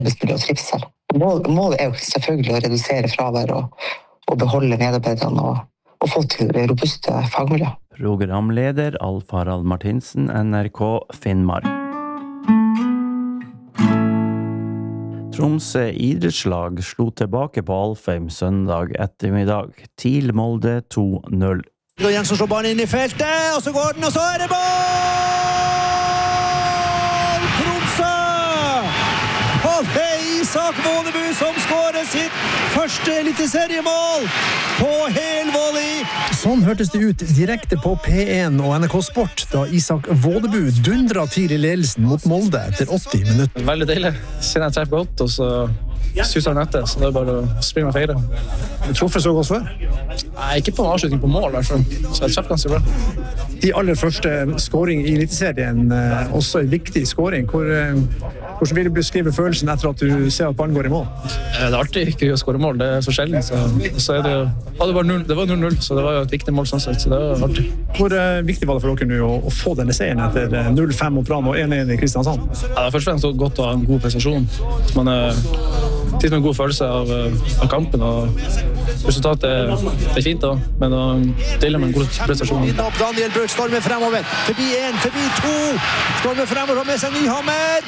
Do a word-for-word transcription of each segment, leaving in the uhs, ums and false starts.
arbeidsmiljø og trivsel. Målet er jo selvfølgelig å redusere fravær og, og beholde medarbeiderne og, og få til robuste fagmiljø. Programleder Alf Harald Martinsen, N R K Finnmark. Tromsø idrettslag slo tilbake på Alfheim søndag ettermiddag. TIL Molde to null. Jensen slår ballen inn i feltet, og så går den, og så er det mål! Tromsø! Og det er Isak Vålebu som skårer sitt første eliteseriemål på helvolley. Sånn hørtes det ut direkte på P én og N R K Sport da Isak Vålebu dundra TIL i ledelsen mot Molde etter åtti minutter. Veldig deilig. Kjenner jeg treffer godt, og så suser den etter, så det er bare å springe og feire. Du truffet så godt før? Nei, ikke på en avslutning på mål, i hvert fall. Så jeg treffer ganske bra. De aller første skåring i eliteserien, eh, også en viktig skåring. Hvor, eh, hvordan vil du beskrive følelsen etter at du ser at ballen går i mål? Det er artig ikke å skåre mål, det er så sjelden. Så, så er det, ja, det var null, det var null null, så det var jo et viktig mål sånn sett, så det var artig. Hvor eh, viktig var det for dere nå å, å få denne serien etter null fem mot Brann og én én i Kristiansand? Ja, det er først og fremst godt å ha en god prestasjon. Man er tid med en god følelse av, av kampen, og resultatet er, er fint da, men å dele med en god prestasjon. Daniel Bøk stormer fremover, forbi en, forbi to, stormer fremover med seg Nyhammer.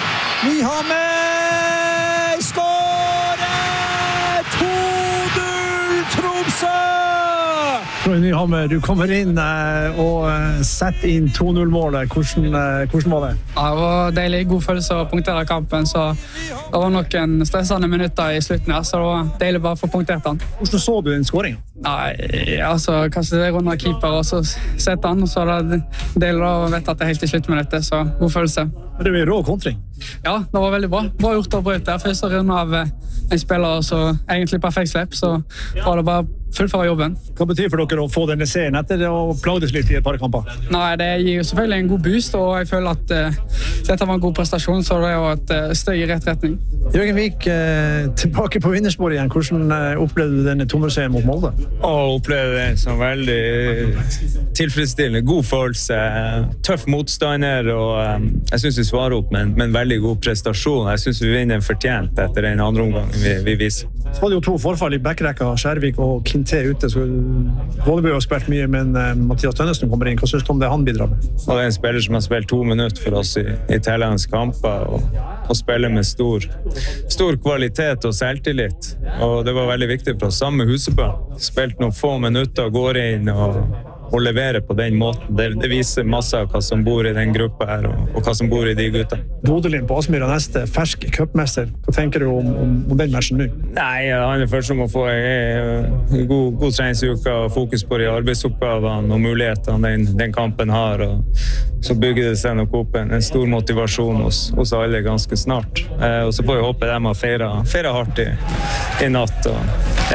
Nyhammer skårer to null Tromsø! Troy Nyhammer, du kommer inn eh, og eh, setter inn to null-målet. Hvordan, eh, hvordan var det? Ja, det var deilig, god følelse å punktere kampen, så det var nok en stressende minutter i slutten her, så det var deilig bare å få punktert den. Hvordan så du den skåringen? Nei, altså, kastet det rundt av keeper, og så sette han, og så er det deilig å vite at det er helt i sluttminuttet, så god følelse. Det var rå kontring. Ja, det var veldig bra. Bra gjort å bryte der. Første runde av en spiller, så egentlig perfekt slipp, så var det bare fullføre jobben. Hva betyr for dere å få denne serien etter det å plagdes litt i et par kamper? Nei, det gir jo selvfølgelig en god boost, og jeg føler at uh, dette var en god prestasjon, så det er jo et uh, steg i rett retning. Jørgen Vik, uh, tilbake på vinnersporet igjen. Hvordan uh, opplevde du denne tommelserien mot Molde? Å oppleve det som veldig tilfredsstillende, god følelse, tøff motstander, og um, jeg synes vi svarer opp med en, med en veldig god prestasjon. Jeg synes vi vinner fortjent etter den andre omgangen vi, vi viser. Så var det jo to forfall i backrekka, Skjærvik og Kinte ute, så Vålebu har spilt mye, men uh, Mathias Tønnesen kommer inn. Hva synes du om det han bidrar med? Og det er en spiller som har spilt to minutter for oss i, i Thailands kamper, og, og spiller med stor, stor kvalitet og selvtillit. Og det var veldig viktig for oss, samme Husebø. Spilt noen få minutter, går inn og og levere på den måten. Det, det viser masse av hva som bor i den gruppa her, og, og hva som bor i de gutta. Bodølin på Aspmyra neste, fersk cupmester. Hva tenker du om, om, om den matchen nå? Nei, han er først om å få en god, god treningsuke og fokus på de arbeidsoppgavene og mulighetene den, den kampen har. Og så bygger det seg nok opp en, en stor motivasjon hos, hos alle ganske snart. Eh, og så får vi håpe de har feiret, feiret hardt i, i natt. Og,